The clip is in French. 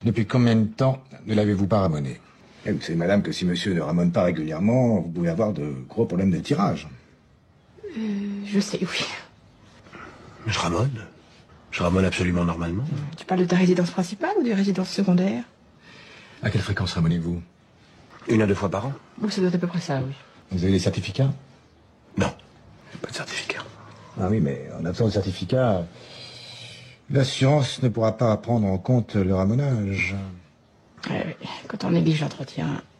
Depuis combien de temps ne l'avez-vous pas ramoné? Vous savez, madame, que si monsieur ne ramone pas régulièrement, vous pouvez avoir de gros problèmes de tirage. Je sais, oui. Je ramone. Je ramone absolument normalement. Tu parles de ta résidence principale ou de résidence secondaire? À quelle fréquence ramonez-vous? 1 à 2 fois par an. Oh, ça doit être à peu près ça, oui. Vous avez des certificats? Non, j'ai pas de certificat. Ah oui, mais en absence de certificat, l'assurance ne pourra pas prendre en compte le ramonage. Ouais, quand on néglige l'entretien,